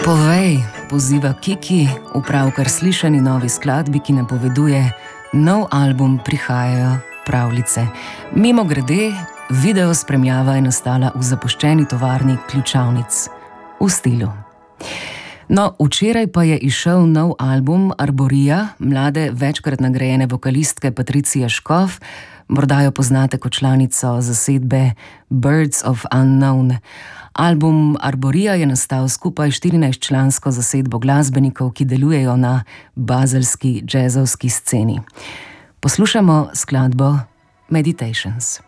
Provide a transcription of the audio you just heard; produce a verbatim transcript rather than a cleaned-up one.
Povej, poziva Kiki v pravkar slišani novi skladbi, ki napoveduje nov album Prihajajo pravljice. Mimogrede, video spremljava je nastala v zapuščeni tovarni ključavnic v stilu. No, včeraj pa je izšel nov album Arborija, mlade, večkrat nagrajene vokalistke Patricije Škof. Morda jo poznate kot članico zasedbe Birds of Unknown. Album Arborija je nastal skupaj štirinajstčlansko zasedbo glasbenikov, ki delujejo na bazelski džezovski sceni. Poslušamo skladbo Meditations.